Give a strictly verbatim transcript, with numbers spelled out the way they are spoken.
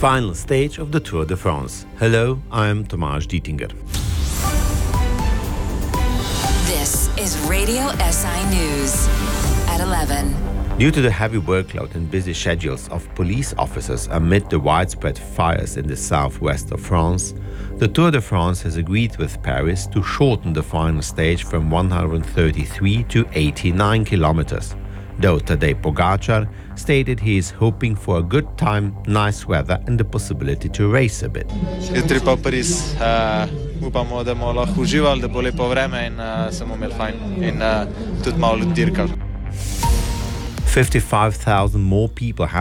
Final stage of the Tour de France. Hello, I'm Tomasz Dietinger. This is Radio S I News at eleven. Due to the heavy workload and busy schedules of police officers amid the widespread fires in the southwest of France, the Tour de France has agreed with Paris to shorten the final stage from one hundred thirty-three to eighty-nine kilometers. Though Tadej Pogačar stated he is hoping for a good time, nice weather and the possibility to race a bit. Jutri pa Pariz. Uh, upamo, da bomo lahko uživali, da bo lepo vreme in uh, se bomo imeli fajn in uh, tudi malo dirkali. fifty-five thousand more people have